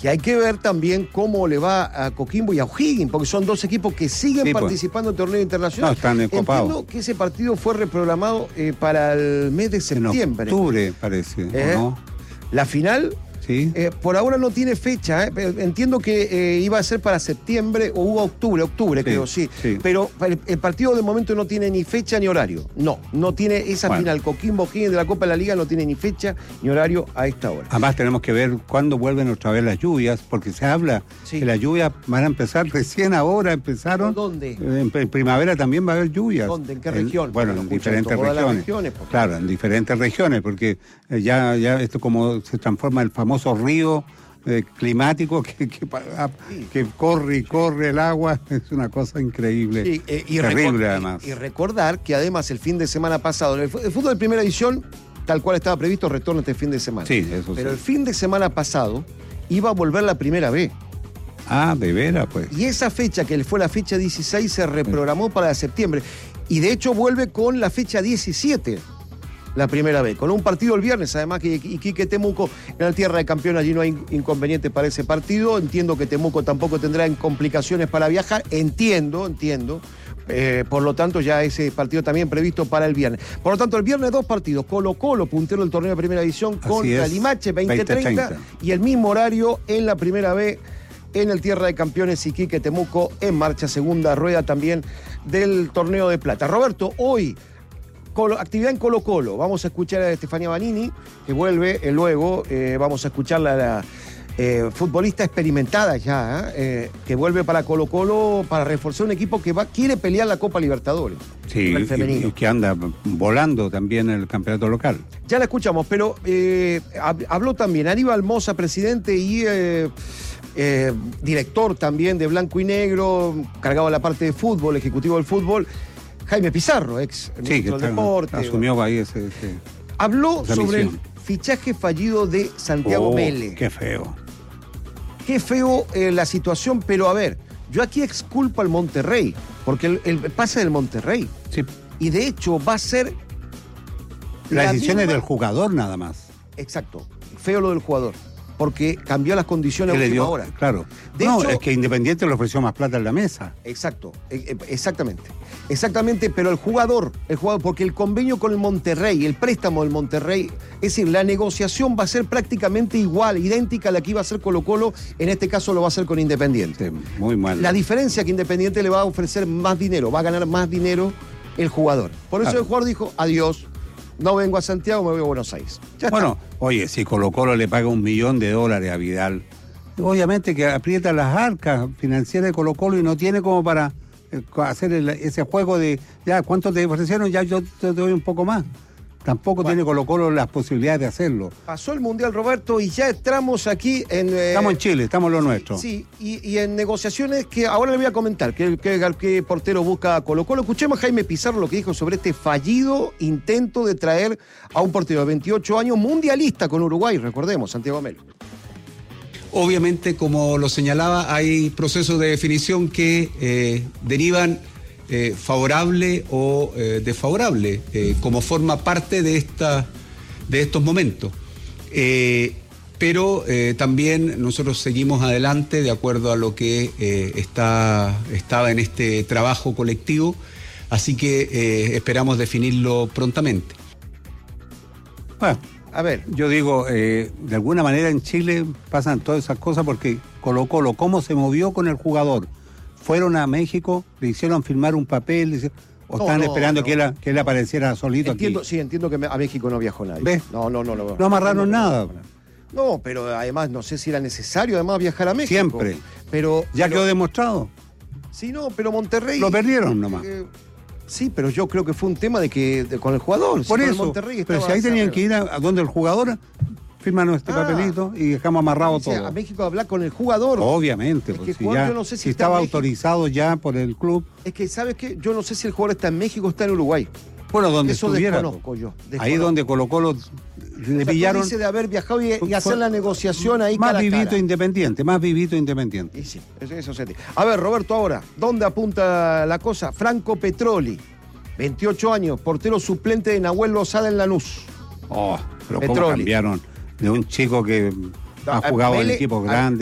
que hay que ver también cómo le va a Coquimbo y a O'Higgins, porque son dos equipos que siguen participando en torneo internacional. No, están encopados. Entiendo que ese partido fue reprogramado para el mes de septiembre. En octubre, parece, ¿o no? La final... Sí. Por ahora no tiene fecha, entiendo que iba a ser para septiembre o octubre, sí. Creo, sí. Pero el partido de momento no tiene ni fecha ni horario. No tiene esa final. Coquimbo O'Higgins de la Copa de la Liga no tiene ni fecha ni horario a esta hora. Además tenemos que ver cuándo vuelven otra vez las lluvias, porque se habla que las lluvias van a empezar recién ahora, empezaron. ¿Dónde? En primavera también va a haber lluvias. ¿Dónde? ¿En qué región? Bueno, en diferentes regiones. Claro, en diferentes regiones, porque ya esto como se transforma en el famoso río climático que corre y corre el agua, es una cosa increíble, terrible además. Y recordar que además el fin de semana pasado, el fútbol de primera división, tal cual estaba previsto, retorna este fin de semana. Sí, eso Pero el fin de semana pasado iba a volver la primera B. Ah, de veras, pues. Y esa fecha, que fue la fecha 16, se reprogramó para septiembre. Y de hecho vuelve con la fecha 17. La primera vez, con un partido el viernes, además que Iquique Temuco en la tierra de campeón, allí no hay inconveniente para ese partido. Entiendo que Temuco tampoco tendrá complicaciones para viajar, entiendo. Por lo tanto, ya ese partido también previsto para el viernes. Por lo tanto, el viernes 2 partidos, Colo-Colo, puntero del torneo de primera división, contra Limache, 20-30, y el mismo horario en la primera vez, en el tierra de campeones, Iquique Temuco en marcha, segunda rueda también del torneo de plata. Roberto, hoy... actividad en Colo-Colo. Vamos a escuchar a Estefanía Banini, que vuelve luego. Vamos a escucharla a la futbolista experimentada ya, que vuelve para Colo-Colo para reforzar un equipo que quiere pelear la Copa Libertadores. Sí, el femenino. Y que anda volando también en el campeonato local. Ya la escuchamos, pero habló también Aníbal Mosa, presidente y... director también de Blanco y Negro, cargado de la parte de fútbol, ejecutivo del fútbol, Jaime Pizarro, ex ministro del deporte. Asumió ahí habló sobre el fichaje fallido de Santiago Mele. Qué feo. Qué feo la situación, pero a ver, yo aquí exculpo al Monterrey, porque el pase del Monterrey. Sí. Y de hecho va a ser... La decisión es del jugador nada más. Exacto. Feo lo del jugador, porque cambió las condiciones a última hora. Claro. De hecho, es que Independiente le ofreció más plata en la mesa. Exacto, exactamente, pero el jugador, porque el convenio con el Monterrey, el préstamo del Monterrey, es decir, la negociación va a ser prácticamente igual, idéntica a la que iba a hacer Colo-Colo, en este caso lo va a hacer con Independiente. Sí, muy mal. La diferencia es que Independiente le va a ofrecer más dinero, va a ganar más dinero el jugador. Por eso el jugador dijo, adiós. No vengo a Santiago, me voy a Buenos Aires. Bueno, oye, si Colo-Colo le paga $1 millón a Vidal, obviamente que aprieta las arcas financieras de Colo-Colo y no tiene como para hacer ese juego de, ya, ¿cuánto te ofrecieron? Ya yo te doy un poco más. Tampoco tiene Colo-Colo las posibilidades de hacerlo. Pasó el Mundial, Roberto, y ya entramos aquí en... estamos en Chile, estamos en lo nuestro. Sí, y en negociaciones que ahora le voy a comentar, que portero busca a Colo-Colo. Escuchemos a Jaime Pizarro lo que dijo sobre este fallido intento de traer a un portero de 28 años, mundialista con Uruguay, recordemos, Santiago Melo. Obviamente, como lo señalaba, hay procesos de definición que derivan favorable o desfavorable, como forma parte de estos momentos. Pero también nosotros seguimos adelante de acuerdo a lo que estaba en este trabajo colectivo, así que esperamos definirlo prontamente. Bueno, a ver, yo digo, de alguna manera en Chile pasan todas esas cosas porque Colo-Colo, ¿cómo se movió con el jugador? Fueron a México, le hicieron firmar un papel, o están esperando que él apareciera solito aquí. Sí, entiendo que a México no viajó nadie. ¿Ves? No. No amarraron nada. No, pero además no sé si era necesario además viajar a México. Siempre. Pero quedó demostrado. Sí, no, pero Monterrey... Lo perdieron nomás. Sí, pero yo creo que fue un tema con el jugador. Por eso, Monterrey pero si ahí tenían que ir a donde el jugador... Firman este papelito y dejamos amarrado todo. A México hablar con el jugador. Obviamente, porque pues, yo no sé si estaba autorizado ya por el club. Es que, ¿sabes qué? Yo no sé si el jugador está en México o está en Uruguay. Bueno, donde eso estuviera. Desconozco yo. Ahí donde Colo-Colo le pillaron. Dice de haber viajado y hacer la negociación ahí más vivito independiente. Y sí, eso se dice. A ver, Roberto, ahora, ¿dónde apunta la cosa? Franco Petroli, 28 años, portero suplente de Nahuel Lozada en Lanús. Pero ¿cómo cambiaron? De un chico que ha jugado en equipos grandes.